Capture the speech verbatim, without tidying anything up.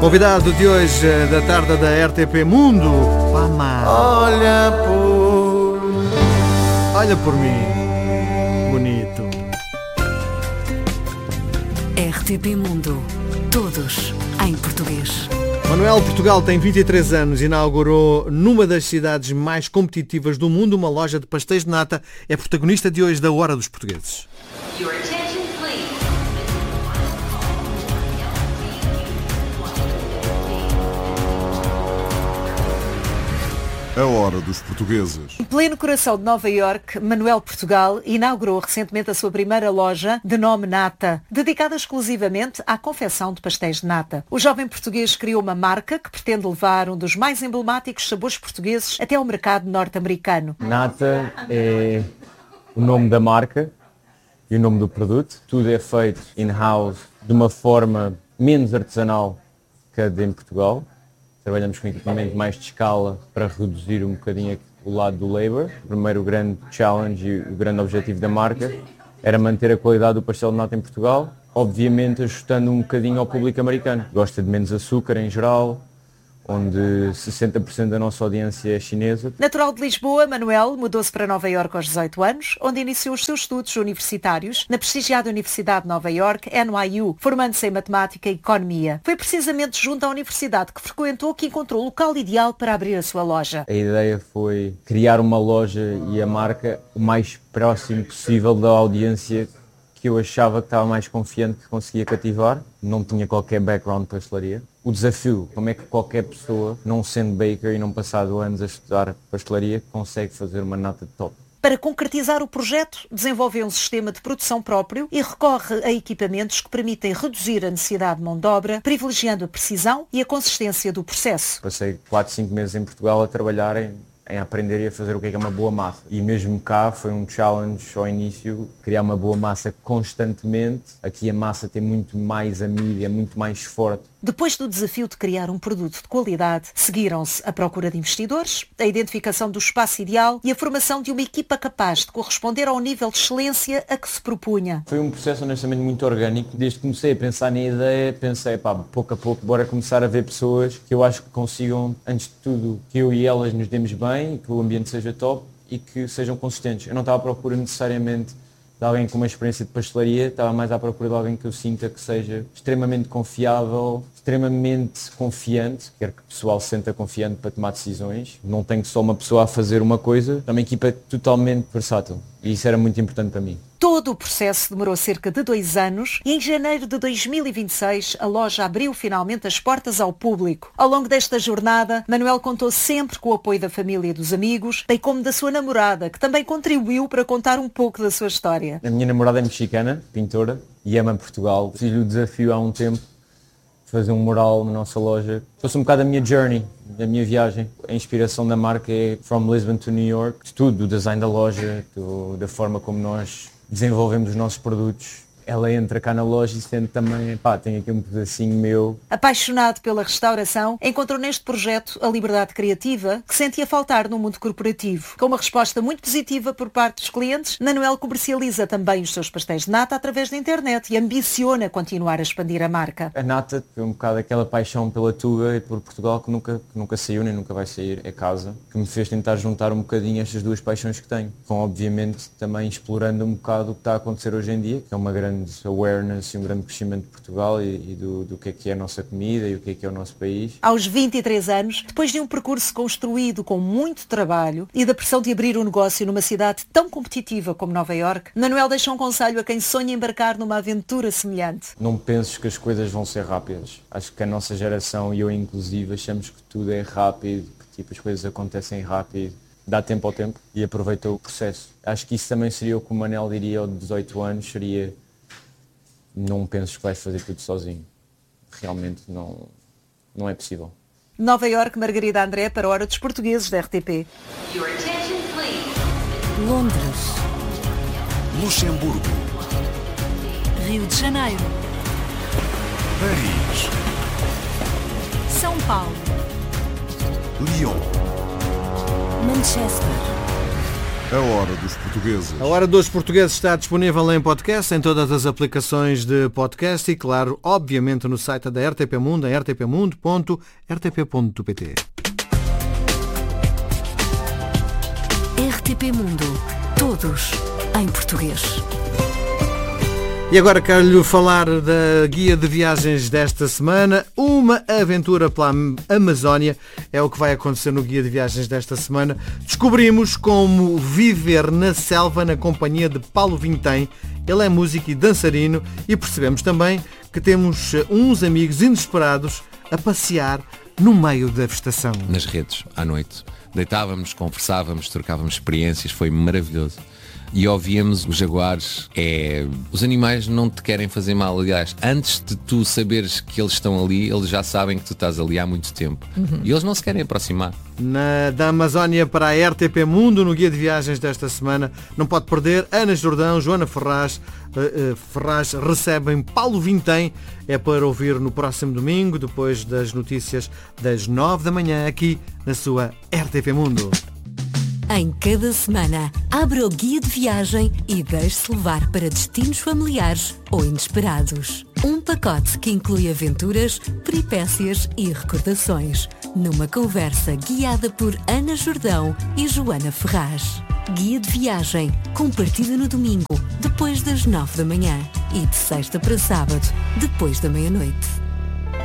Convidado de hoje da tarde da R T P Mundo, Pama. Olha por... Olha por mim, bonito. R T P Mundo, todos em português. Manuel Portugal tem vinte e três anos e inaugurou numa das cidades mais competitivas do mundo uma loja de pastéis de nata. É protagonista de hoje da Hora dos Portugueses. A Hora dos Portugueses. Em pleno coração de Nova Iorque, Manuel Portugal inaugurou recentemente a sua primeira loja de nome Nata, dedicada exclusivamente à confecção de pastéis de nata. O jovem português criou uma marca que pretende levar um dos mais emblemáticos sabores portugueses até ao mercado norte-americano. Nata é o nome da marca e o nome do produto. Tudo é feito in-house de uma forma menos artesanal que a de em Portugal. Trabalhamos com equipamento mais de escala para reduzir um bocadinho o lado do labor. O primeiro grande challenge e o grande objetivo da marca era manter a qualidade do pastel de nata em Portugal, obviamente ajustando um bocadinho ao público americano. Gosta de menos açúcar em geral, onde sessenta por cento da nossa audiência é chinesa. Natural de Lisboa, Manuel mudou-se para Nova Iorque aos dezoito anos, onde iniciou os seus estudos universitários na prestigiada Universidade de Nova Iorque, N Y U, formando-se em Matemática e Economia. Foi precisamente junto à universidade que frequentou que encontrou o local ideal para abrir a sua loja. A ideia foi criar uma loja e a marca o mais próximo possível da audiência que eu achava que estava mais confiante que conseguia cativar. Não tinha qualquer background de pastelaria. O desafio, como é que qualquer pessoa, não sendo baker e não passado anos a estudar pastelaria, consegue fazer uma nata de top. Para concretizar o projeto, desenvolveu um sistema de produção próprio e recorre a equipamentos que permitem reduzir a necessidade de mão de obra, privilegiando a precisão e a consistência do processo. Passei quatro, cinco meses em Portugal a trabalhar em, em aprender e a fazer o que é, que é uma boa massa. E mesmo cá foi um challenge ao início, criar uma boa massa constantemente. Aqui a massa tem muito mais amido, é muito mais forte. Depois do desafio de criar um produto de qualidade, seguiram-se a procura de investidores, a identificação do espaço ideal e a formação de uma equipa capaz de corresponder ao nível de excelência a que se propunha. Foi um processo honestamente muito orgânico. Desde que comecei a pensar na ideia, pensei, pá, pouco a pouco, bora começar a ver pessoas que eu acho que consigam, antes de tudo, que eu e elas nos demos bem, que o ambiente seja top e que sejam consistentes. Eu não estava à procura necessariamente de alguém com uma experiência de pastelaria, estava mais à procura de alguém que eu sinta que seja extremamente confiável, extremamente confiante, quero que o pessoal se sinta confiante para tomar decisões. Não tenho só uma pessoa a fazer uma coisa, é uma equipa totalmente versátil e isso era muito importante para mim. Todo o processo demorou cerca de dois anos e em janeiro de dois mil e vinte e seis a loja abriu finalmente as portas ao público. Ao longo desta jornada, Manuel contou sempre com o apoio da família e dos amigos, bem como da sua namorada, que também contribuiu para contar um pouco da sua história. A minha namorada é mexicana, pintora, e ama Portugal. Fiz-lhe o desafio há um tempo de fazer um mural na nossa loja. Fosse um bocado a minha journey, a minha viagem. A inspiração da marca é From Lisbon to New York. De tudo, do design da loja, do, da forma como nós desenvolvemos os nossos produtos. Ela entra cá na loja e sente também, pá, tem aqui um pedacinho meu. Apaixonado pela restauração, encontrou neste projeto a liberdade criativa que sentia faltar no mundo corporativo. Com uma resposta muito positiva por parte dos clientes, Manuel comercializa também os seus pastéis de nata através da internet e ambiciona continuar a expandir a marca. A nata foi um bocado aquela paixão pela Tuga e por Portugal que nunca, que nunca saiu nem nunca vai sair, é casa, que me fez tentar juntar um bocadinho estas duas paixões que tenho. Com, obviamente, também explorando um bocado o que está a acontecer hoje em dia, que é uma grande awareness e um grande crescimento de Portugal e, e do, do que é que é a nossa comida e o que é que é o nosso país. Aos vinte e três anos, depois de um percurso construído com muito trabalho e da pressão de abrir um negócio numa cidade tão competitiva como Nova Iorque, Manuel deixa um conselho a quem sonha embarcar numa aventura semelhante. Não penses que as coisas vão ser rápidas. Acho que a nossa geração e eu inclusive achamos que tudo é rápido, que tipo, as coisas acontecem rápido. Dá tempo ao tempo e aproveita o processo. Acho que isso também seria o que o Manel diria aos dezoito anos, seria não penses que vais fazer tudo sozinho. Realmente não, não é possível. Nova Iorque, Margarida André, para a Hora dos Portugueses da R T P. Londres. Luxemburgo. Rio de Janeiro. Paris. São Paulo. Lyon. Manchester. A Hora dos Portugueses. A Hora dos Portugueses está disponível em podcast, em todas as aplicações de podcast e, claro, obviamente no site da R T P Mundo, em r t p mundo ponto r t p ponto p t. R T P Mundo. Todos em português. E agora quero-lhe falar da guia de viagens desta semana. Uma aventura pela Amazónia é o que vai acontecer no guia de viagens desta semana. Descobrimos como viver na selva na companhia de Paulo Vintém. Ele é músico e dançarino e percebemos também que temos uns amigos inesperados a passear no meio da vegetação. Nas redes, à noite. Deitávamos, conversávamos, trocávamos experiências, foi maravilhoso. E ouvíamos os jaguares, é... os animais não te querem fazer mal, aliás, antes de tu saberes que eles estão ali, eles já sabem que tu estás ali há muito tempo. Uhum. E eles não se querem aproximar. Na, da Amazónia para a R T P Mundo, no guia de viagens desta semana, não pode perder, Ana Jordão, Joana Ferraz, uh, uh, Ferraz recebem Paulo Vintém, é para ouvir no próximo domingo, depois das notícias das nove da manhã, aqui na sua R T P Mundo. Em cada semana, abra o guia de viagem e deixe-se levar para destinos familiares ou inesperados. Um pacote que inclui aventuras, peripécias e recordações, numa conversa guiada por Ana Jordão e Joana Ferraz. Guia de viagem, com partida no domingo, depois das nove da manhã e de sexta para sábado, depois da meia-noite.